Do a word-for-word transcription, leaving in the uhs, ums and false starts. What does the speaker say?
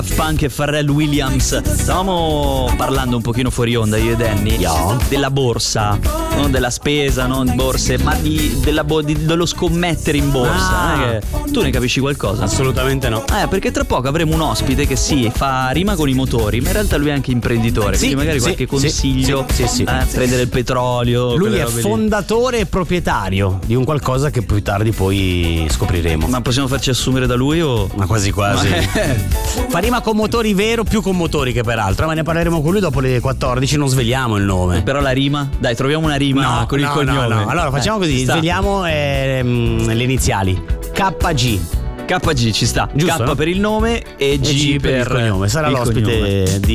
Punk e Pharrell Williams. Stavamo parlando un pochino fuori onda io e Danny yeah. della borsa, non della spesa, non borse, ma di, della bo- di, dello scommettere in borsa. Ah. Non è che tu ne capisci qualcosa? Assolutamente no. Eh, perché tra poco avremo un ospite che sì, fa rima con i motori, ma in realtà lui è anche imprenditore, Sì, quindi magari sì, qualche consiglio, sì, sì, sì, sì. Eh, prendere il petrolio. Lui quelle è robe lì. fondatore e proprietario di un qualcosa che più tardi poi scopriremo. Ma possiamo farci assumere da lui o? Ma quasi quasi. Fa rima con motori vero, più con motori che peraltro, ma ne parleremo con lui dopo le quattordici, non sveliamo il nome. Però la rima? Dai, troviamo una rima No, con il no, cognome. no, no. Allora facciamo Eh, così, ci sta. sveliamo ehm, le iniziali. K G. K G ci sta. Giusto, K no? per il nome e G, E G per il cognome. Sarà il l'ospite cognome. di